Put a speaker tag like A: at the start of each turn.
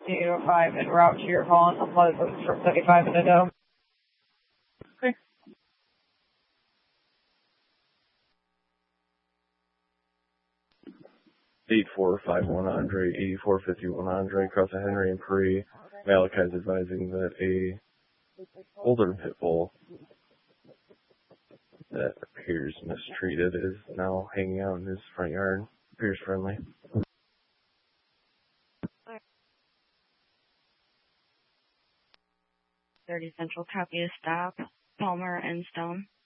A: 805 en route to your call on upload for 35 in the dome.
B: Okay.
C: (8451) Andre, 8451 Andre, across the Henry and Prairie. Malachi is advising that a older pit bull that appears mistreated is now hanging out in his front yard. Appears friendly.
D: 30 Central, copy a stop. Palmer and Stone.